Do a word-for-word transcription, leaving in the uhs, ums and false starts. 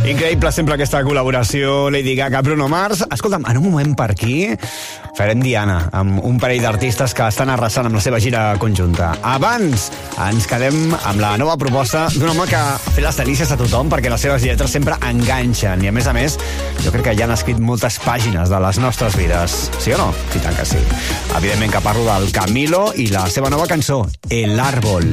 Increïble sempre aquesta col·laboració Lady Gaga, Bruno Mars. Escolta'm, en un moment per aquí farem Diana, amb un parell d'artistes que estan arrasant amb la seva gira conjunta. Abans ens quedem amb la nova proposta d'un home que ha fet les delícies a tothom perquè les seves lletres sempre enganxen i a més a més jo crec que ja han escrit moltes pàgines de les nostres vides. Sí o no? I tant que sí. Evidentment que parlo del Camilo i la seva nova cançó, El Árbol.